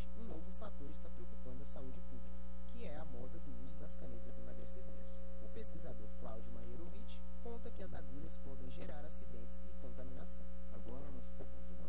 um novo fator está preocupando a saúde pública, que é a moda do uso das